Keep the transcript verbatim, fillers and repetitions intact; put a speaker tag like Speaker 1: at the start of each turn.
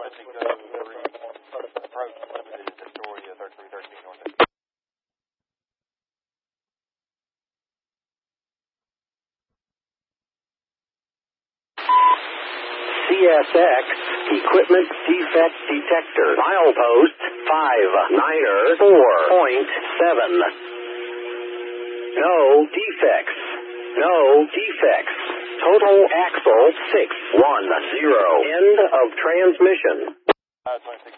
Speaker 1: C S X Equipment Defect Detector. Milepost five niner four point seven. No defects. No defects. Total axle six one zero. End of transmission.